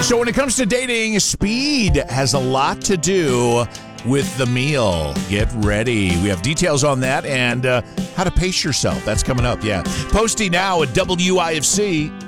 So when it comes to dating, speed has a lot to do with the meal. Get ready. We have details on that and how to pace yourself. That's coming up, yeah. Posty now at WIFC.